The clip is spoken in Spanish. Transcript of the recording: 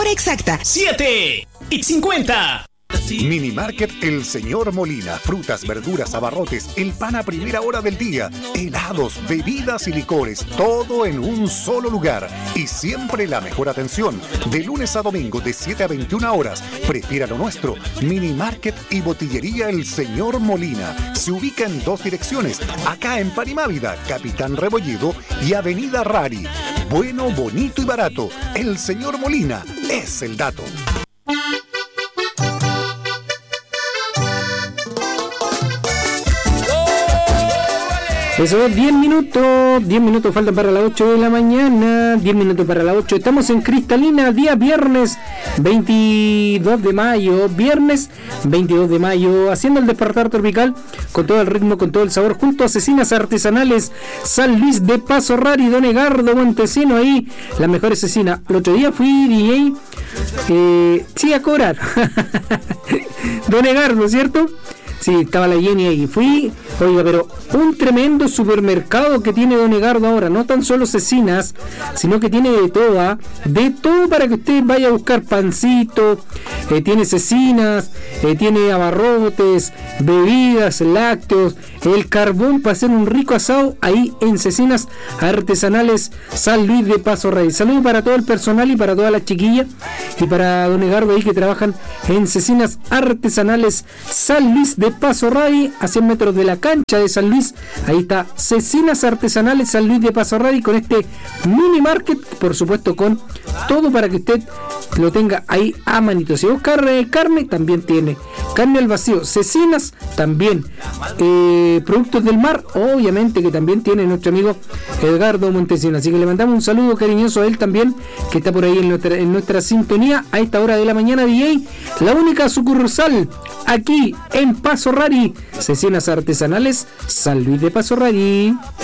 Hora exacta. 7:50. Mini Market El Señor Molina. Frutas, verduras, abarrotes, el pan a primera hora del día, helados, bebidas y licores, todo en un solo lugar. Y siempre la mejor atención. De lunes a domingo de 7 a 21 horas. Prefiera lo nuestro. Mini Market y Botillería El Señor Molina. Se ubica en 2 direcciones. Acá en Parimávida, Capitán Rebolledo y Avenida Rari. Bueno, bonito y barato. El Señor Molina es el dato. Eso es 10 minutos faltan para las 8 de la mañana, 10 minutos para las 8, estamos en Cristalina, día viernes 22 de mayo, haciendo el despertar tropical, con todo el ritmo, con todo el sabor, junto a Cecinas Artesanales, San Luis de Paso Rari, Don Egardo Montesino, ahí, las mejores cecinas. El otro día fui DJ, sí, a cobrar, Don Egardo, ¿cierto? Sí, estaba la Jenny ahí. Fui, oiga, pero un tremendo supermercado que tiene Don Egardo ahora. No tan solo cecinas, sino que tiene de todo, de todo para que usted vaya a buscar pancito. Tiene cecinas, tiene abarrotes, bebidas, lácteos, el carbón para hacer un rico asado ahí en Cecinas Artesanales San Luis de Paso Rey. Saludos para todo el personal y para todas las chiquillas y para Don Egardo ahí que trabajan en Cecinas Artesanales San Luis de Paso Rey, a 100 metros de la cancha de San Luis. Ahí está Cecinas Artesanales San Luis de Paso Rey con este mini market, por supuesto con todo para que usted lo tenga ahí a manito. Si busca carne, también tiene carne al vacío. Cecinas también, productos del mar, obviamente que también tiene nuestro amigo Edgardo Montesino. Así que le mandamos un saludo cariñoso a él también, que está por ahí en nuestra sintonía a esta hora de la mañana. DJ, la única sucursal aquí en Paso Rari, Cecinas Artesanales San Luis de Paso Rari.